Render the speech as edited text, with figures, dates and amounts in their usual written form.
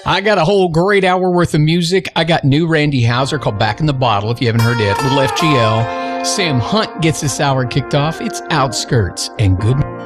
I got a whole great hour worth of music. I got new Randy Houser called Back in the Bottle, if you haven't heard it. Little FGL. Sam Hunt gets this hour kicked off. It's Outskirts and good.